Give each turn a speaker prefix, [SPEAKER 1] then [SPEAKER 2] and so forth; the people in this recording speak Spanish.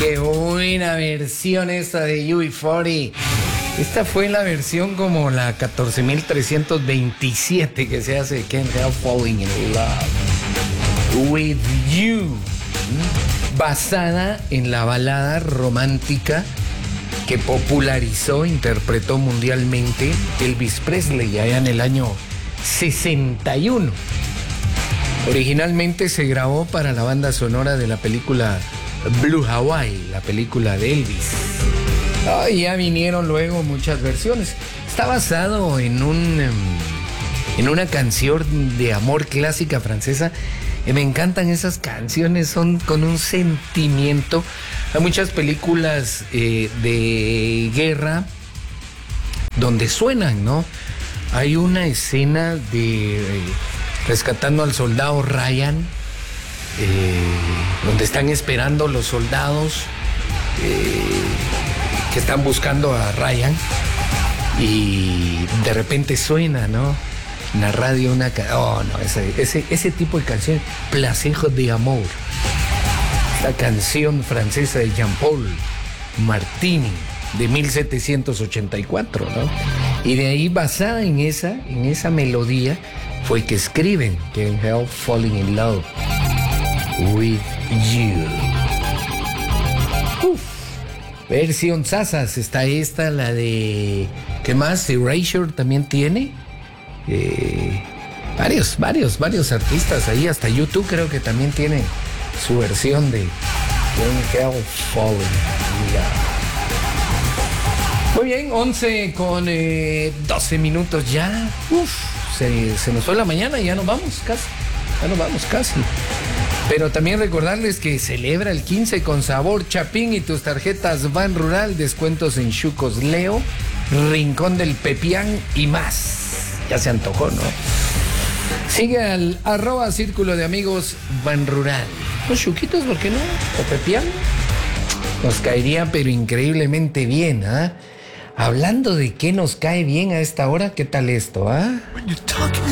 [SPEAKER 1] Qué buena versión esta de UB40. Esta fue la versión como la 14.327 que se hace de Can't Help Falling in Love with You, basada en la balada romántica que popularizó, interpretó mundialmente Elvis Presley allá en el año 61. Originalmente se grabó para la banda sonora de la película Blue Hawaii, la película de Elvis. Ya vinieron luego muchas versiones. Está basado en una canción de amor clásica francesa. Me encantan esas canciones, son con un sentimiento. Hay muchas películas de guerra donde suenan, ¿no? Hay una escena de rescatando al soldado Ryan, donde están esperando los soldados que están buscando a Ryan, y de repente suena, ¿no?, en la radio ese tipo de canción, Placejo de Amor, la canción francesa de Jean-Paul Martini de 1784, ¿no? Y de ahí, basada en esa melodía, fue que escriben Can't Help Falling in Love with You. Versión Sasas, está esta, la de... ¿Qué más? Erasure también tiene. Varios artistas ahí, hasta YouTube creo que también tiene su versión de Can't Help Falling in Love. Muy bien, 11 con 12 minutos ya. Se nos fue la mañana y ya nos vamos casi. Pero también recordarles que celebra el 15 con Sabor Chapín y tus tarjetas Ban Rural, descuentos en Chucos Leo, Rincón del Pepián y más. Ya se antojó, ¿no? Sigue al @Círculo de Amigos Ban Rural. Los chuquitos, ¿por qué no? O Pepián. Nos caería pero increíblemente bien, ¿ah? Hablando de qué nos cae bien a esta hora, ¿qué tal esto, ah?